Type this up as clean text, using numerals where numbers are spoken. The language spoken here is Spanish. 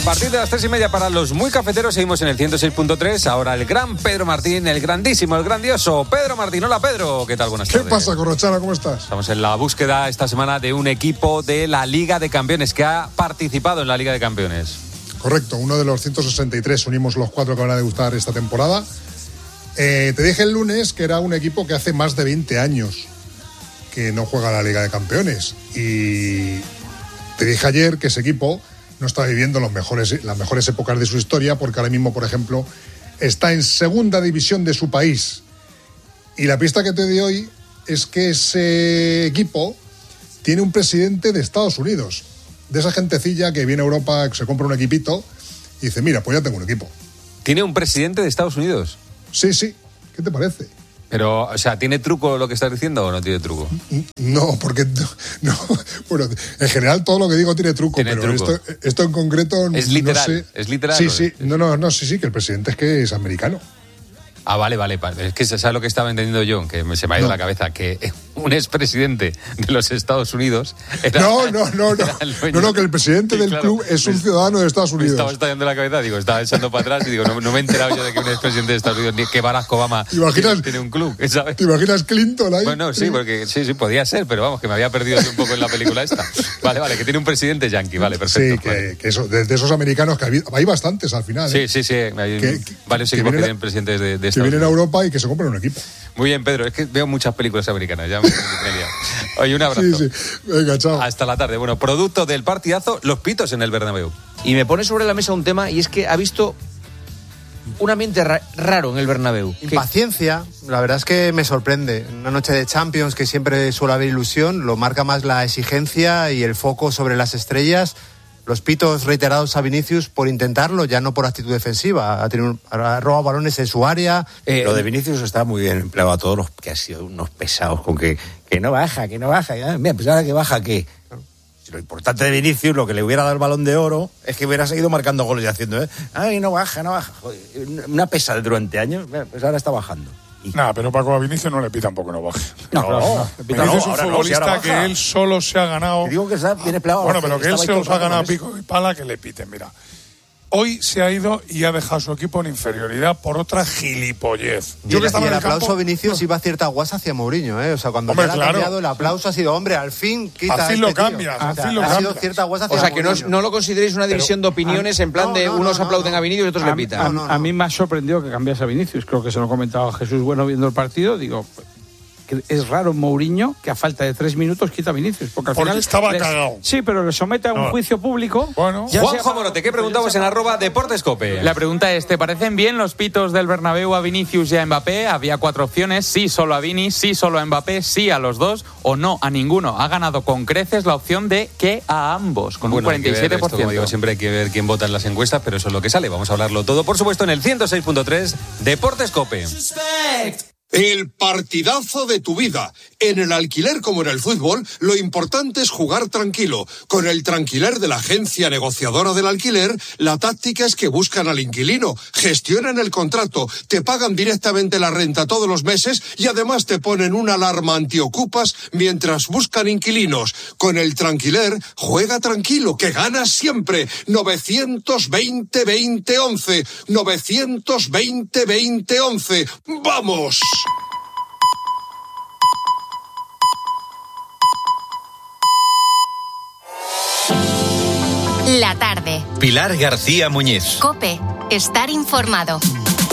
partir de las 3:30 para los muy cafeteros seguimos en el 106.3. Ahora el gran Pedro Martín, el grandísimo, el grandioso Pedro Martín. Hola Pedro, ¿qué tal? Buenas tardes. ¿Qué pasa, Corrochana? ¿Cómo estás? Estamos en la búsqueda esta semana de un equipo de la Liga de Campeones que ha participado en la Liga de Campeones. Correcto, uno de los 163 unimos los 4 que van a degustar esta temporada. Te dije el lunes que era un equipo que hace más de 20 años que no juega la Liga de Campeones. Y te dije ayer que ese equipo no está viviendo las mejores épocas de su historia, porque ahora mismo, por ejemplo, está en segunda división de su país. Y la pista que te doy hoy es que ese equipo tiene un presidente de Estados Unidos, de esa gentecilla que viene a Europa, que se compra un equipito y dice, mira, pues ya tengo un equipo. ¿Tiene un presidente de Estados Unidos? Sí, ¿qué te parece? Pero, o sea, ¿tiene truco lo que estás diciendo o no tiene truco? No, porque no. Bueno, en general todo lo que digo tiene truco, pero truco. Esto en concreto es literal, no sé. Es literal. Sí. Sí, que el presidente es americano. Ah, vale. Es que ¿sabes lo que estaba entendiendo yo? Que se me ha ido la cabeza. Que un expresidente de los Estados Unidos era... No, que el presidente del club es un ciudadano de Estados Unidos. Me estaba estallando la cabeza, estaba echando para atrás y digo, no me he enterado yo de que un expresidente de Estados Unidos, ni que Barack Obama tiene un club, ¿sabes? ¿Te imaginas Clinton ahí? Bueno, sí, porque sí, podía ser, pero vamos, que me había perdido yo un poco en la película esta. Vale, que tiene un presidente yanqui, vale, perfecto. Sí, que eso, de esos americanos que hay bastantes al final. Sí, hay varios equipos que tienen presidentes de Estados Unidos. Que vienen a Europa y que se compran un equipo. Muy bien, Pedro, es que veo muchas películas americanas, ya me he liado. Oye, un abrazo. Sí. Venga, chao. Hasta la tarde. Bueno, producto del partidazo, los pitos en el Bernabéu. Y me pone sobre la mesa un tema, y es que ha visto un ambiente raro en el Bernabéu. Impaciencia, la verdad es que me sorprende. Una noche de Champions que siempre suele haber ilusión, lo marca más la exigencia y el foco sobre las estrellas. Los pitos reiterados a Vinicius por intentarlo, ya no por actitud defensiva. Ha robado balones en su área. Lo de Vinicius está muy bien empleado a todos los que han sido unos pesados con que no baja. Mira, pues ahora que baja, ¿qué? Si lo importante de Vinicius, lo que le hubiera dado el Balón de Oro, es que hubiera seguido marcando goles y haciendo, ay, no baja. Joder, una pesa durante años, pues ahora está bajando. Nada, pero Paco, a Vinicius no le pitan porque no baje. No. Vinicius es un futbolista que él solo se ha ganado. Te digo que está bien empleado. Bueno, pero que él se los ha ganado a pico y pala, que le piten, mira. Hoy se ha ido y ha dejado a su equipo en inferioridad por otra gilipollez. Y el aplauso a Vinicius iba a cierta guasa hacia Mourinho, O sea, cuando ha cambiado el aplauso ha sido, al fin quita así lo cambias, ha sido cierta guasa hacia Mourinho. O sea, que no lo consideréis una división de opiniones en plan de unos aplauden a Vinicius y otros le pitan. A mí me ha sorprendido que cambiase a Vinicius. Creo que se lo comentaba Jesús Bueno viendo el partido. Digo, que es raro Mourinho que a falta de 3 minutos quita a Vinicius. Porque al final estaba cagado. Sí, pero le somete a un juicio público. Bueno. Juanjo Morote, ¿qué preguntamos en @DeportesCope? La pregunta es, ¿te parecen bien los pitos del Bernabéu a Vinicius y a Mbappé? Había 4 opciones, sí solo a Vini, sí solo a Mbappé, sí a los dos o no a ninguno. Ha ganado con creces la opción de que a ambos, con un 47%. Como digo, siempre hay que ver quién vota en las encuestas, pero eso es lo que sale. Vamos a hablarlo todo, por supuesto, en el 106.3 DeportesCope. El partidazo de tu vida. En el alquiler como en el fútbol, lo importante es jugar tranquilo. Con el Tranquiler de la agencia negociadora del alquiler, la táctica es que buscan al inquilino, gestionan el contrato, te pagan directamente la renta todos los meses y además te ponen una alarma antiocupas mientras buscan inquilinos. Con el Tranquiler, juega tranquilo, que ganas siempre. 920-2011. 920-2011. ¡Vamos! La tarde. Pilar García Muñiz. COPE. Estar informado.